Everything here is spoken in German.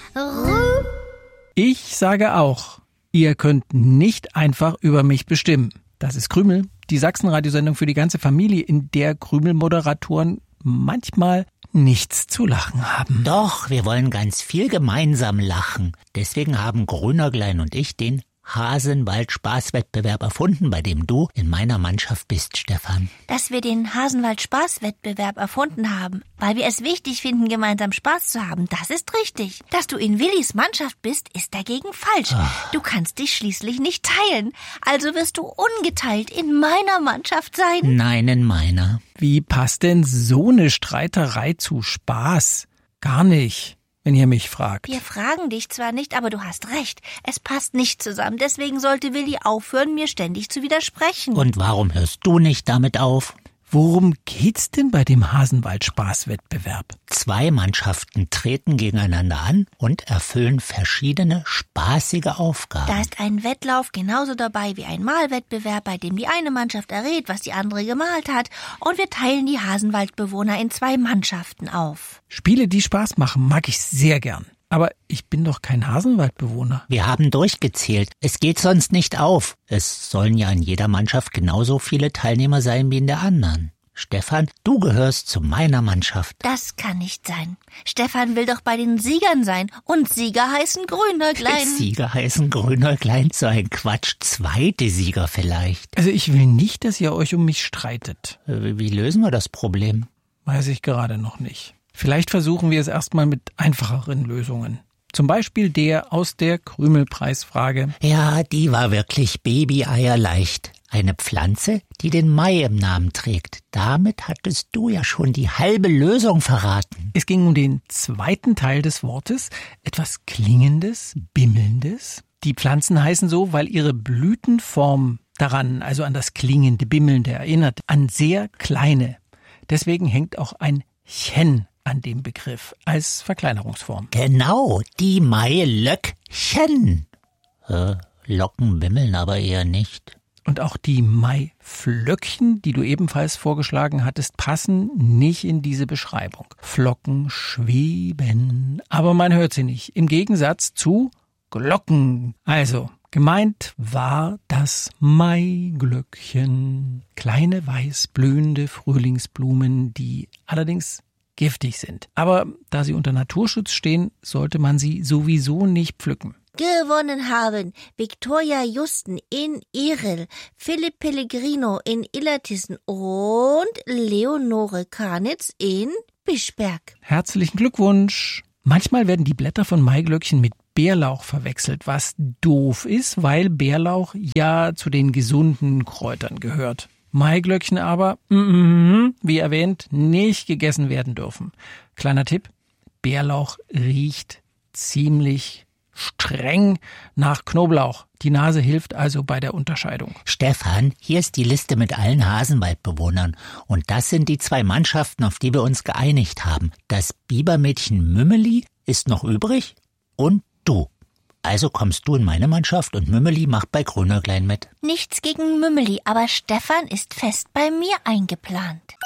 Ich sage auch, ihr könnt nicht einfach über mich bestimmen. Das ist Krümel, die Sachsen-Radiosendung für die ganze Familie, in der Krümel-Moderatoren manchmal nichts zu lachen haben. Doch, wir wollen ganz viel gemeinsam lachen. Deswegen haben Grünerglein und ich den Hasenwald-Spaßwettbewerb erfunden, bei dem du in meiner Mannschaft bist, Stefan. Dass wir den Hasenwald-Spaßwettbewerb erfunden haben, weil wir es wichtig finden, gemeinsam Spaß zu haben, das ist richtig. Dass du in Willis Mannschaft bist, ist dagegen falsch. Du kannst dich schließlich nicht teilen. Also wirst du ungeteilt in meiner Mannschaft sein. Nein, in meiner. Wie passt denn so eine Streiterei zu Spaß? Gar nicht, wenn ihr mich fragt. Wir fragen dich zwar nicht, aber du hast recht. Es passt nicht zusammen. Deswegen sollte Willi aufhören, mir ständig zu widersprechen. Und warum hörst du nicht damit auf? Worum geht's denn bei dem Hasenwald-Spaßwettbewerb? 2 Mannschaften treten gegeneinander an und erfüllen verschiedene spaßige Aufgaben. Da ist ein Wettlauf genauso dabei wie ein Malwettbewerb, bei dem die eine Mannschaft errät, was die andere gemalt hat. Und wir teilen die Hasenwaldbewohner in 2 Mannschaften auf. Spiele, die Spaß machen, mag ich sehr gern. Aber ich bin doch kein Hasenwaldbewohner. Wir haben durchgezählt. Es geht sonst nicht auf. Es sollen ja in jeder Mannschaft genauso viele Teilnehmer sein wie in der anderen. Stefan, du gehörst zu meiner Mannschaft. Das kann nicht sein. Stefan will doch bei den Siegern sein. Und Sieger heißen Grünäuglein. Sieger heißen Grünäuglein? So ein Quatsch. 2. Sieger vielleicht. Also ich will nicht, dass ihr euch um mich streitet. Wie lösen wir das Problem? Weiß ich gerade noch nicht. Vielleicht versuchen wir es erstmal mit einfacheren Lösungen. Zum Beispiel der aus der Krümelpreisfrage. Ja, die war wirklich babyeierleicht. Eine Pflanze, die den Mai im Namen trägt. Damit hattest du ja schon die halbe Lösung verraten. Es ging um den zweiten Teil des Wortes, etwas Klingendes, Bimmelndes. Die Pflanzen heißen so, weil ihre Blütenform daran, also an das klingende, bimmelnde erinnert, an sehr kleine. Deswegen hängt auch ein Chen an dem Begriff als Verkleinerungsform. Genau, die Mailöckchen. Locken wimmeln aber eher nicht. Und auch die Maiflöckchen, die du ebenfalls vorgeschlagen hattest, passen nicht in diese Beschreibung. Flocken schweben, aber man hört sie nicht. Im Gegensatz zu Glocken. Also, gemeint war das Maiglöckchen. Kleine weiß blühende Frühlingsblumen, die allerdings giftig sind. Aber da sie unter Naturschutz stehen, sollte man sie sowieso nicht pflücken. Gewonnen haben Victoria Justen in Irel, Philipp Pellegrino in Illertissen und Leonore Karnitz in Bischberg. Herzlichen Glückwunsch! Manchmal werden die Blätter von Maiglöckchen mit Bärlauch verwechselt, was doof ist, weil Bärlauch ja zu den gesunden Kräutern gehört. Maiglöckchen aber, wie erwähnt, nicht gegessen werden dürfen. Kleiner Tipp, Bärlauch riecht ziemlich streng nach Knoblauch. Die Nase hilft also bei der Unterscheidung. Stefan, hier ist die Liste mit allen Hasenwaldbewohnern. Und das sind die 2 Mannschaften, auf die wir uns geeinigt haben. Das Bibermädchen Mümeli ist noch übrig und du. Also kommst du in meine Mannschaft und Mümeli macht bei Grünerglein mit. Nichts gegen Mümeli, aber Stefan ist fest bei mir eingeplant.